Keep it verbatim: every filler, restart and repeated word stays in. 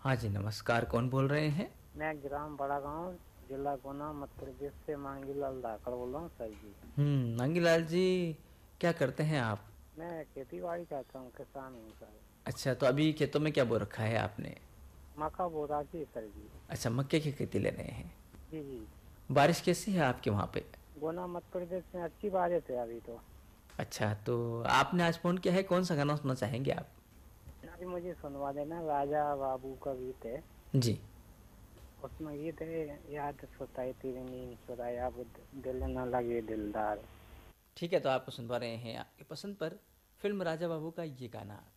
हाँ जी, नमस्कार। कौन बोल रहे हैं? मैं ग्राम बड़ा गांव, जिला गुना, मध्य प्रदेश से मांगीलाल धाकड़ बोल रहा हूँ सर जी। हम्म, मांगीलाल जी, क्या करते हैं आप? मैं खेती बाड़ी करता हूँ, किसान हूँ सर। अच्छा, तो अभी खेतों में क्या बो रखा है आपने? मक्का बो रखी है सर जी। अच्छा, मक्के की खेती ले रहे हैं। जी जी। बारिश कैसी है आपके वहाँ पे? गुना मध्य प्रदेश में अच्छी बारिश है अभी तो। अच्छा, तो आपने आज फ़ोन किया है, कौन सा गाना सुनना चाहेंगे आप? अभी मुझे सुनवा देना, राजा बाबू का गीत है। जी। उसमें गीत है, याद सुताई तेरी नींद चुराई, अब दिल न लगे दिलदार। ठीक है, तो आपको सुनवा रहे हैं आपकी पसंद पर फिल्म राजा बाबू का ये गाना।